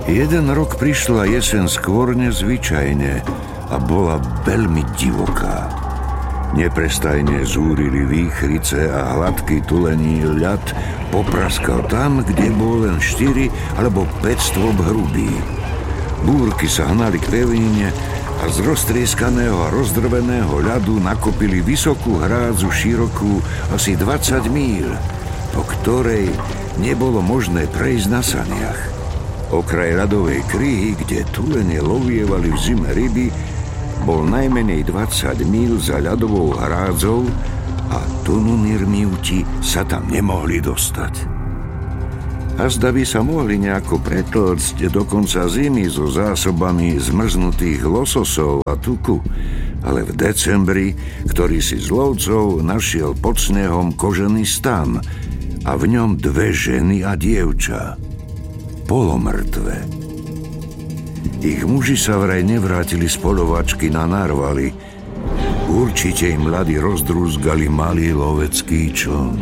Jeden rok prišla jeseň skôr nezvyčajne a bola veľmi divoká. Neprestajne zúrili výchrice a hladký tulený ľad popraskal tam, kde bol len 4 alebo 5 stôp hrubý. Búrky sa hnali k pevnine a z roztrieskaného a rozdrveného ľadu nakopili vysokú hrádzu širokú asi 20 míľ, po ktorej nebolo možné prejsť na saniach. Okraj ľadovej kryhy, kde tulene lovievali v zime ryby, bol najmenej 20 míľ za ľadovou hrádzou a tununirmivti sa tam nemohli dostať. A zda by sa mohli nejako pretlcť do konca zimy so zásobami zmrznutých lososov a tuku, ale v decembri, ktorý si z lovcov našiel pod snehom kožený stan a v ňom 2 ženy a dievča, polomrtvé. Ich muži sa vraj nevrátili z polovačky na narvali. Určite im mladí rozdrúzgali malý lovecký čln.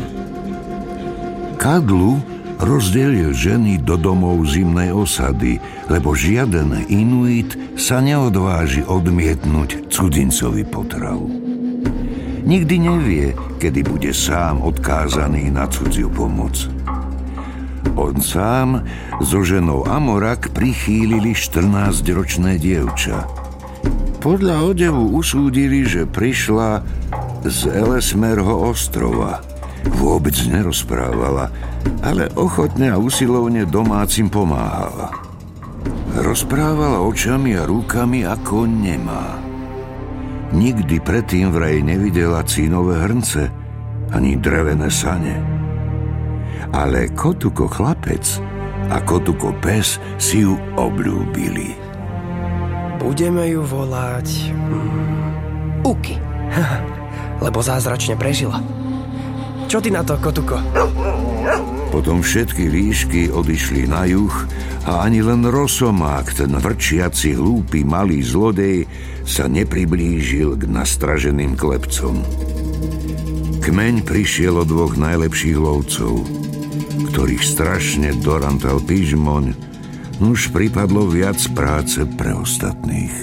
Kadlu rozdelil ženy do domov zimnej osady, lebo žiaden Inuit sa neodváži odmietnúť cudzincovi potravu. Nikdy nevie, kedy bude sám odkázaný na cudziu pomoc. On sám so ženou Amorak prichýlili 14-ročné dievča. Podľa odevu usúdili, že prišla z Ellesmerho ostrova. Vôbec nerozprávala, ale ochotne a usilovne domácim pomáhala. Rozprávala očami a rukami ako nemá. Nikdy predtým vraj nevidela cínové hrnce ani drevené sane. Ale Kotuko chlapec a Kotuko pes si ju obľúbili. Budeme ju volať Uki, lebo zázračne prežila. Čo ty na to, Kotuko? Potom všetky líšky odišli na juh a ani len Rosomák, ten vrčiaci hlúpy malý zlodej, sa nepriblížil k nastraženým klepcom. Kmeň prišiel od 2 najlepších lovcov, ktorých strašne dorantal Pižmoň, nuž pripadlo viac práce pre ostatných.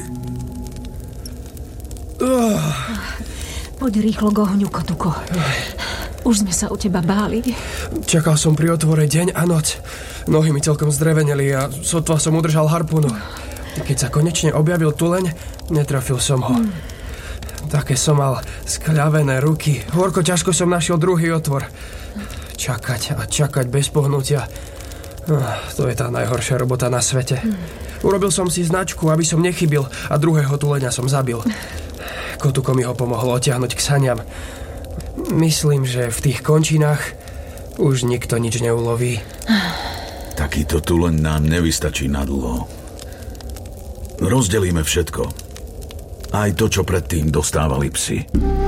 Poď rýchlo k ohňu, Kotuko. Už sme sa o teba báli. Čakal som pri otvore deň a noc. Nohy mi celkom zdreveneli a sotva som udržal harpúnu. Keď sa konečne objavil tuleň, netrafil som ho. Také som mal skľavené ruky. Horko ťažko som našiel druhý otvor. Čakať a čakať bez pohnutia. To je tá najhoršia robota na svete. Urobil som si značku, aby som nechybil, a druhého tuleňa som zabil. Kotuko mi ho pomohlo otiahnuť k saniam. Myslím, že v tých končinách už nikto nič neuloví. Takýto tuleň nám nevystačí na dlho. Rozdelíme všetko. Aj to, čo predtým dostávali psi.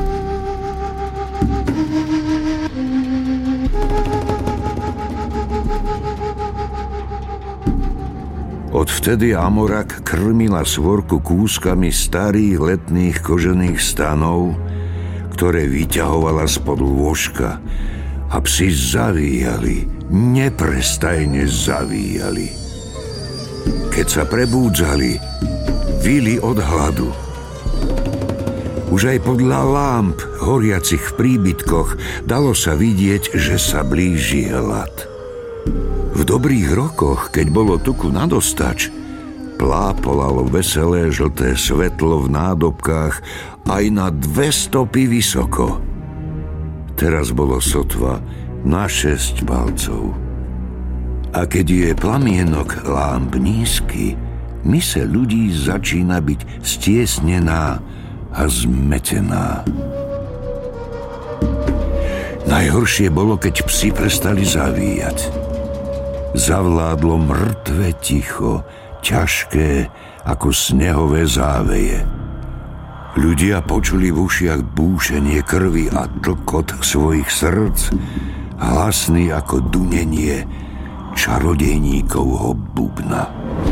Odvtedy Amorak krmila svorku kúskami starých letných kožených stanov, ktoré vyťahovala spod lôžka, a psi zavíjali, neprestajne zavíjali. Keď sa prebúdzali, vyli od hladu. Už aj podľa lámp horiacich v príbytkoch dalo sa vidieť, že sa blíži hlad. V dobrých rokoch, keď bolo tuku nadostač, plápolalo veselé žlté svetlo v nádobkách aj na 2 stopy vysoko. Teraz bolo sotva na 6 palcov. A keď je plamienok lámp nízky, myseľ ľudí začína byť stiesnená a zmetená. Najhoršie bolo, keď psi prestali zavíjať. Zavládlo mŕtve ticho, ťažké ako snehové záveje. Ľudia počuli v ušiach búšenie krvi a tlkot svojich srdc, hlasný ako dunenie čarodejníkovho bubna.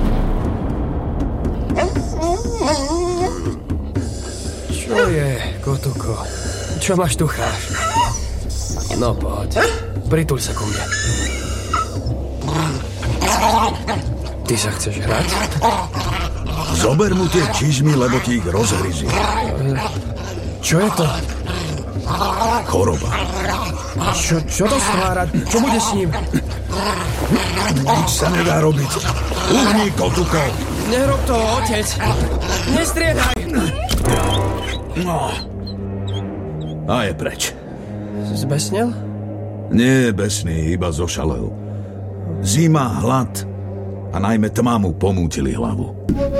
Čo je, Kotuko? Čo máš tucháš? No poď, prituľ sa ku mne. Ty sa chceš hrať? Zober mu tie čižmy, lebo ti ich rozhryzí. Čo je to? Choroba. Čo to stvára? Čo bude s ním? Nič sa nedá robiť. Uhni, Kotuko. Nerob to, otec. Nestriedaj. No. A je preč. Zbesnel? Nie je besný, iba zošalel. Zima, hlad a najmä tma mu pomútili hlavu.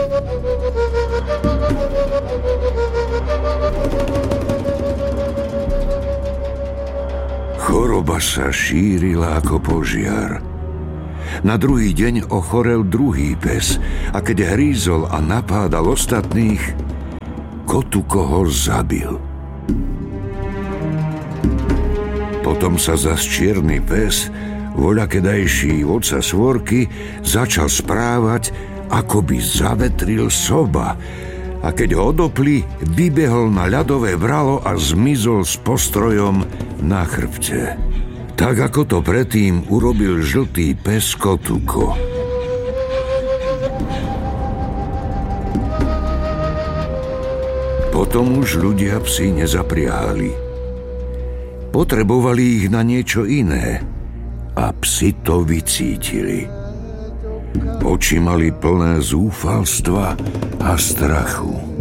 Choroba sa šírila ako požiar. Na druhý deň ochorel druhý pes a keď hrízol a napádal ostatných, Kotuko ho zabil. Potom sa zas čierny pes, voľakedajší vodca svorky, začal správať, ako by zavetril soba, a keď ho odopli, vybehol na ľadové vralo a zmizol s postrojom na chrbte. Tak ako to predtým urobil žltý pes Kotuko. Potom už ľudia psi nezapriahali. Potrebovali ich na niečo iné a psi to vycítili. Oči mali plné zúfalstva a strachu.